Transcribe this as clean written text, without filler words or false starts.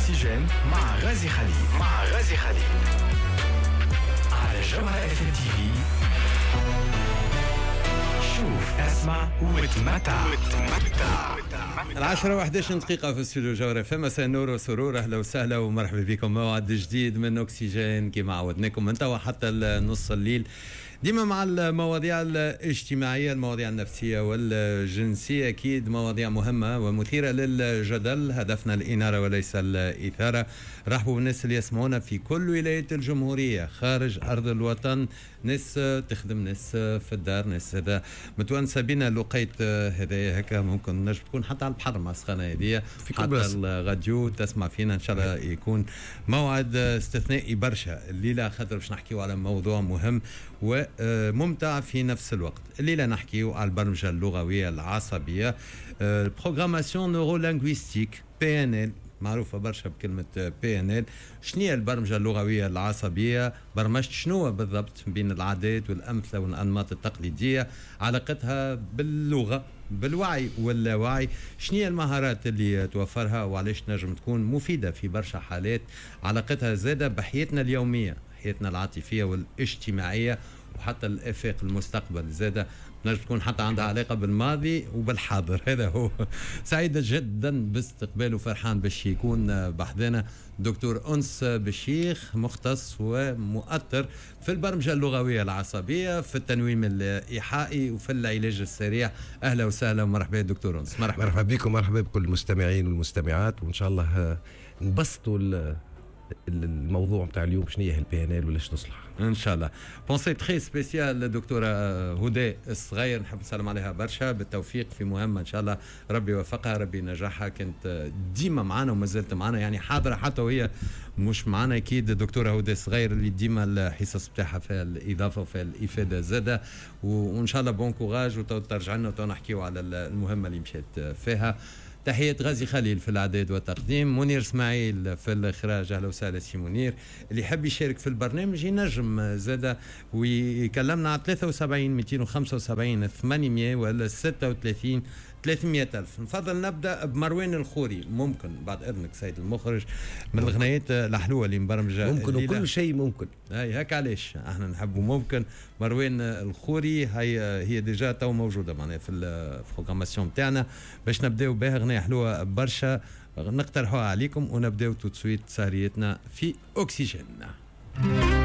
أكسجين مع غازي خليل على جوهرة FM TV. شوف اسمع وتمتع. 10:11 في استوديو جوهرة FM. مساء النور وسرور، اهلا وسهلا ومرحبا بكم. موعد جديد من اكسجين كما عودناكم من توا حتى نص الليل، ديما مع المواضيع الاجتماعية، المواضيع النفسية والجنسية، أكيد مواضيع مهمة ومثيرة للجدل. هدفنا الإنارة وليس الإثارة. رحبوا بالناس اللي يسمعونا في كل ولاية الجمهورية خارج أرض الوطن، ناس تخدم، ناس في الدار، ناس هذا متونسة بنا لقيت هذايا هكا، ممكن نجم تكون حتى على البحر مع السخانة هذيا، حتى الراديو تسمع فينا. إن شاء الله يكون موعد استثنائي برشا الليلة، خاطر باش نحكيو على موضوع مهم وممتع في نفس الوقت. الليلة نحكيو على البرمجة اللغوية العصبية، بروغراماسيون نورو لينغويستيك، PNL، معروفة برشا بكلمة PNL. شنو هي البرمجة اللغوية العصبية؟ برمجة شنو بالضبط بين العادات والأمثلة والأنماط التقليدية، علاقتها باللغة، بالوعي واللاوعي، شنو هي المهارات اللي توفرها وعلاش نجم تكون مفيدة في برشا حالات، علاقتها زادة بحياتنا اليومية، حياتنا العاطفية والاجتماعية، وحتى الآفاق المستقبل زادة نجم تكون حتى عندها علاقة بالماضي وبالحاضر. هذا هو. سعيد جدا باستقبال وفرحان باش يكون بحذنا دكتور أنس بشيخ، مختص ومؤثر في البرمجة اللغوية العصبية، في التنويم الإيحائي وفي العلاج السريع. أهلا وسهلا ومرحبا دكتور أنس. مرحبا بكم، مرحبا بكل المستمعين والمستمعات، وإن شاء الله نبسطوا الموضوع بتاع اليوم، شنو هي الPNL وليش تصلح ان شاء الله. بونسي تري سبيسيال الدكتوره هدى الصغير، نحب نسلم عليها برشا، بالتوفيق في مهمه ان شاء الله، ربي يوفقها، ربي ينجحها. كانت ديما معنا وما زالت معنا، يعني حاضره حتى وهي مش معنا. اكيد الدكتوره هدى الصغير اللي ديما الحصص بتاعها في الاضافه وفي الافاده زاده، وان شاء الله بون كوراج، وترجع لنا ونحكيو على المهمه اللي مشيت فيها. تحية غازي خليل في الإعداد والتقديم، منير اسماعيل في الإخراج. أهلا وسهلا سي منير. اللي يحب يشارك في البرنامج ينجم زادا ويكلمنا على 73 275 800 ولا 36 300 ألف. نفضل نبدأ بمروان الخوري، ممكن بعد إذنك سيد المخرج، من الغنيات الحلوة اللي مبرمجة ممكن، وكل شيء ممكن. هاي هيك علاش احنا نحبوا ممكن. مروان الخوري هي ديجا تو موجودة معنا في البروغراماسيون بتاعنا، باش نبداو بها غنية حلوة برشا نقترحوها عليكم، ونبداو توت سويت سهريتنا في أكسجين.